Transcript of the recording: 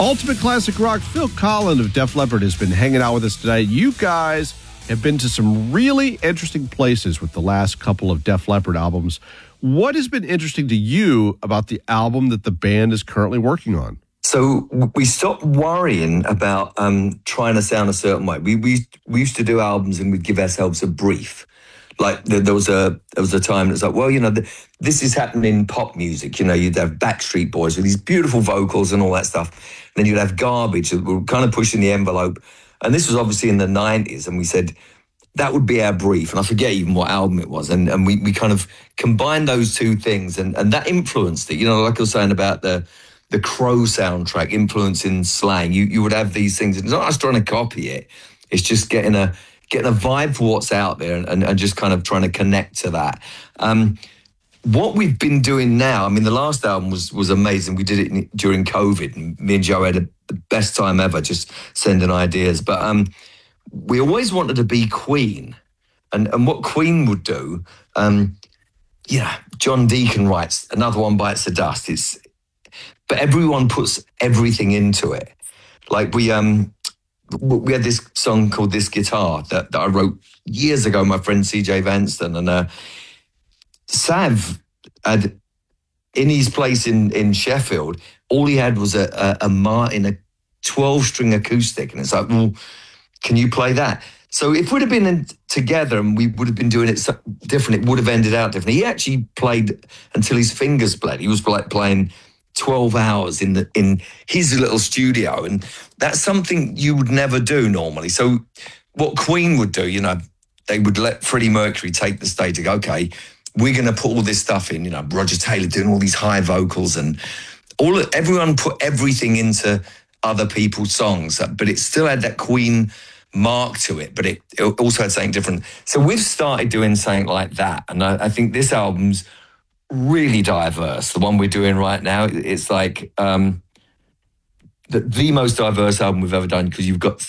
Ultimate Classic Rock, Phil Collen of Def Leppard has been hanging out with us today. You guys have been to some really interesting places with the last couple of Def Leppard albums. What has been interesting to you about the album that the band is currently working on? So we stopped worrying about trying to sound a certain way. We used to do albums and we'd give ourselves a brief. Like there was a time that's like, well, you know, this is happening in pop music. You know, you'd have Backstreet Boys with these beautiful vocals and all that stuff. And then you'd have Garbage that were kind of pushing the envelope. And this was obviously in the 90s. And we said that would be our brief. And I forget even what album it was. And we kind of combined those two things. And that influenced it. You know, like I was saying about the Crow soundtrack influencing slang. You would have these things. It's not us trying to copy it. It's just getting a vibe for what's out there and just kind of trying to connect to that. What we've been doing now, I mean, the last album was amazing. We did it during COVID, and me and Joe had the best time ever just sending ideas. But we always wanted to be Queen. And what Queen would do, John Deacon writes, Another One Bites the Dust. But everyone puts everything into it. Like we had this song called This Guitar that I wrote years ago, my friend CJ Vanston, and Sav had, in his place in Sheffield, all he had was a Martin, a 12-string acoustic, and it's like, well, can you play that? So if we'd have been together and we would have been doing it different, it would have ended out differently. He actually played until his fingers bled. He was playing 12 hours in his little studio, and that's something you would never do normally. So what Queen would do, you know, they would let Freddie Mercury take the stage and go, okay, we're going to put all this stuff in, you know, Roger Taylor doing all these high vocals, and everyone put everything into other people's songs, but it still had that Queen mark to it, but it also had something different. So we've started doing something like that, and I think this album's really diverse. The one we're doing right now, it's like the most diverse album we've ever done, because you've got